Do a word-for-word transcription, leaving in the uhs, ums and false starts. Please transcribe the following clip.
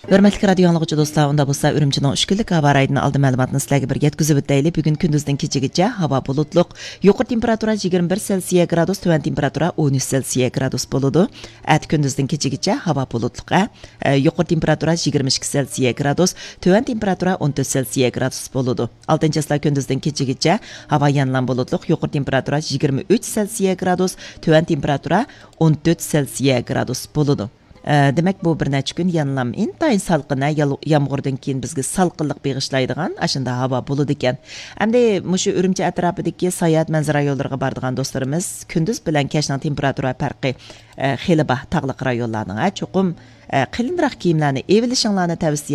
Hörmətli radio anlıqçı dostlar, onda bolsa Ürümçinin üç günlük hava rayını aldı məlumatını sizlərə bir yetkizib ötəyli. Bugün gündüzdən keçigiçə hava bulutluq. Yuqur temperatura yigirma bir Selsiya gradus, tövən temperatura on üç Selsiya gradus boludu. Ət gündüzdən keçigiçə hava bulutluq. E, yuqur temperatura yigirma iki Selsiya gradus, tövən temperatura on dört Selsiya gradus boludu. altıncı asla gündüzdən keçigiçə hava yanılan bulutluq. Yuqur temperatura yigirma üç Selsiya gradus, tövən temperatura on dört Selsiya gradus boludu. Demek bu bir neçə gün yanılam intayın salqına yağmurdan keyin bizga salqinlik beg'ishlaydigan aşında hava buludu ekan. Endi mushu Ürümçi atrofidagi sayohat manzara yo'llariga boradigan do'stlarimiz kunduz bilan kechning temperatura farqi xeli bor tog'liq rayonlarning cho'qim qilinroq kiyimlarni evilishinglarni tavsiya